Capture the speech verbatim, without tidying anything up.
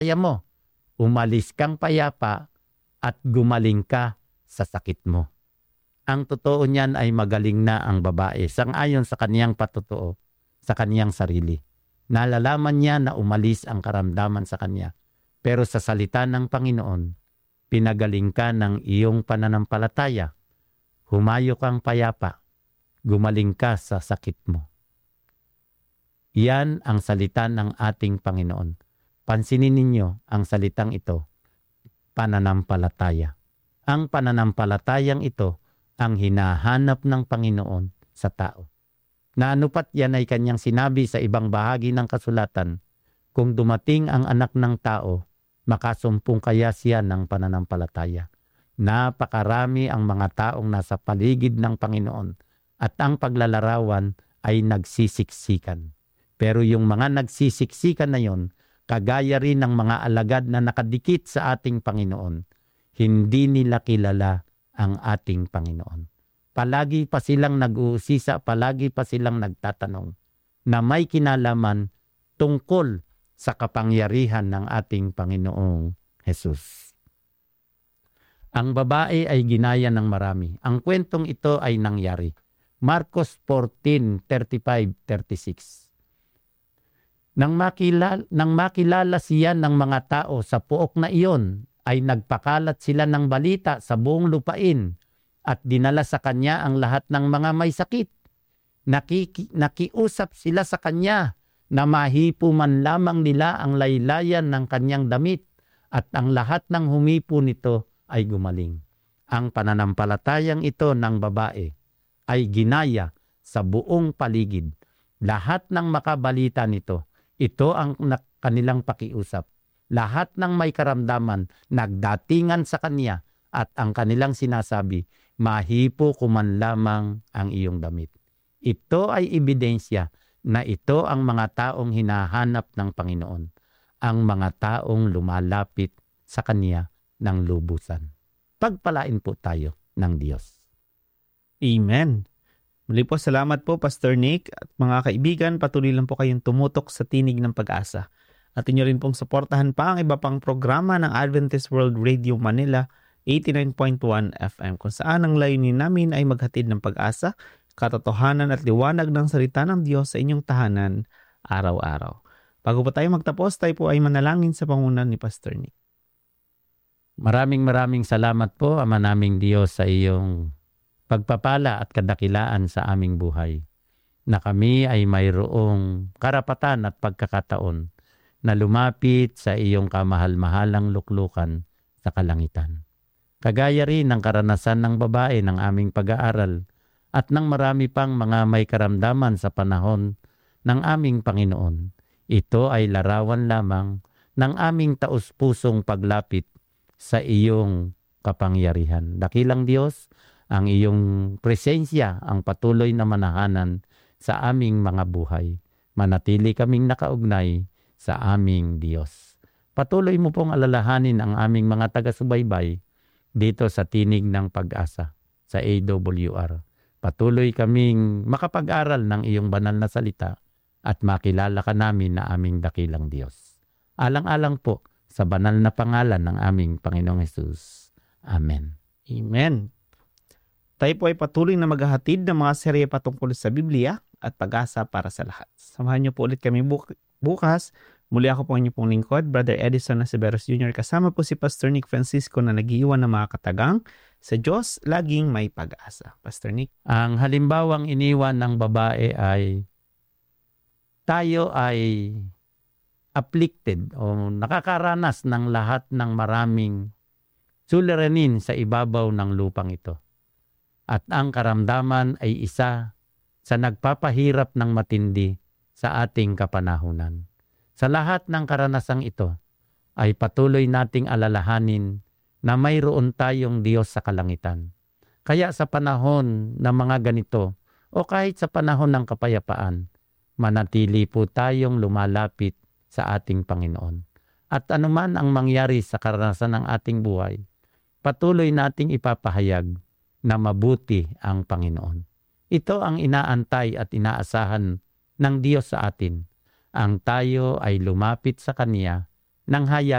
Kaya mo, umalis kang payapa at gumaling ka sa sakit mo. Ang totoo niyan ay magaling na ang babae sang-ayon sa kaniyang patotoo, sa kaniyang sarili. Nalalaman niya na umalis ang karamdaman sa kanya. Pero sa salita ng Panginoon, pinagaling ka ng iyong pananampalataya. Humayo kang payapa. Gumaling ka sa sakit mo. Yan ang salita ng ating Panginoon. Pansinin ninyo ang salitang ito, pananampalataya. Ang pananampalatayang ito ang hinahanap ng Panginoon sa tao. Naanupat yan ay kanyang sinabi sa ibang bahagi ng kasulatan, kung dumating ang anak ng tao, makasumpong kaya siya ng pananampalataya. Napakarami ang mga taong nasa paligid ng Panginoon at ang paglalarawan ay nagsisiksikan. Pero yung mga nagsisiksikan na yon, kagaya rin ng mga alagad na nakadikit sa ating Panginoon, hindi nila kilala ang ating Panginoon. Palagi pa silang nag-uusisa, palagi pa silang nagtatanong na may kinalaman tungkol sa kapangyarihan ng ating Panginoong Jesus. Ang babae ay ginaya ng marami. Ang kwentong ito ay nangyari. Marcos fourteen, thirty-five, thirty-six. Nang makilala, nang makilala siya ng mga tao sa puok na iyon, ay nagpakalat sila ng balita sa buong lupain at dinala sa kanya ang lahat ng mga may sakit. Nakiki, nakiusap sila sa kanya na mahipo man lamang nila ang laylayan ng kanyang damit at ang lahat ng humipo nito ay gumaling. Ang pananampalatayang ito ng babae ay ginaya sa buong paligid. Lahat ng makabalita nito, ito ang kanilang pakiusap. Lahat ng may karamdaman nagdatingan sa kanya at ang kanilang sinasabi, mahipo kuman lamang ang iyong damit. Ito ay ebidensya na ito ang mga taong hinahanap ng Panginoon, ang mga taong lumalapit sa Kanya ng lubusan. Pagpalain po tayo ng Diyos. Amen. Muli po, salamat po Pastor Nick at mga kaibigan, patuloy lang po kayong tumutok sa Tinig ng Pag-asa. At inyo rin pong suportahan pa ang iba pang programa ng Adventist World Radio Manila eighty-nine point one F M kung saan ang layunin namin ay maghatid ng pag-asa, katotohanan at liwanag ng salita ng Diyos sa inyong tahanan araw-araw. Bago pa tayo magtapos, tayo po ay manalangin sa pangunan ni Pastor Nick. Maraming maraming salamat po, Ama naming Diyos, sa iyong pagpapala at kadakilaan sa aming buhay, na kami ay mayroong karapatan at pagkakataon na lumapit sa iyong kamahal-mahalang luklukan sa kalangitan. Kagaya rin ng karanasan ng babae ng aming pag-aaral at ng marami pang mga may karamdaman sa panahon ng aming Panginoon. Ito ay larawan lamang ng aming taus-pusong paglapit sa iyong kapangyarihan. Dakilang Diyos, ang iyong presensya ang patuloy na manahanan sa aming mga buhay. Manatili kaming nakaugnay sa aming Diyos. Patuloy mo pong alalahanin ang aming mga taga-subaybay dito sa Tinig ng Pag-asa sa A W R. Patuloy kaming makapag-aral ng iyong banal na salita at makilala ka namin na aming dakilang Diyos. Alang-alang po sa banal na pangalan ng aming Panginoong Hesus. Amen. Amen. Tayo po ay patuloy na maghahatid ng mga serye patungkol sa Biblia at pag-asa para sa lahat. Samahan niyo po ulit kami buk- bukas. Muli ako po ang inyong pong lingkod, Brother Edison Aceveros Junior Kasama po si Pastor Nick Francisco na nag-iwan ng mga katagang. Sa Diyos, laging may pag-asa. Pastor Nick. Ang halimbawang iniwan ng babae ay tayo ay afflicted o nakakaranas ng lahat ng maraming suliranin sa ibabaw ng lupang ito. At ang karamdaman ay isa sa nagpapahirap ng matindi sa ating kapanahunan. Sa lahat ng karanasang ito ay patuloy nating alalahanin na mayroon tayong Diyos sa kalangitan. Kaya sa panahon ng mga ganito o kahit sa panahon ng kapayapaan, manatili po tayong lumalapit sa ating Panginoon. At anuman ang mangyari sa karanasan ng ating buhay, patuloy nating ipapahayag na mabuti ang Panginoon. Ito ang inaantay at inaasahan ng Diyos sa atin. Ang tayo ay lumapit sa Kanya ng hayag